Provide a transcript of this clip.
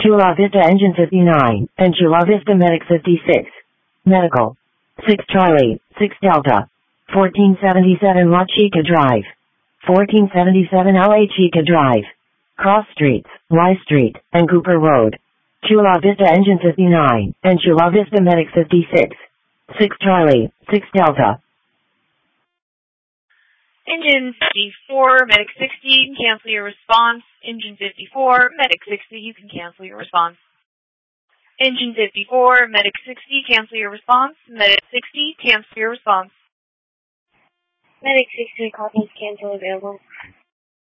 Chula Vista Engine 59, and Chula Vista Medic 56. Medical. 6 Charlie, 6 Delta. 1477 La Chica Drive. 1477 LA Chica Drive. Cross Streets, Y Street, and Cooper Road. Chula Vista Engine 59, and Chula Vista Medic 56. 6 Charlie, 6 Delta. Engine 54, Medic 60, you can cancel your response. Engine 54, Medic 60, you can cancel your response. Engine 54, Medic 60, cancel your response. Medic 60, cancel your response. Medic 60, conference cancel available.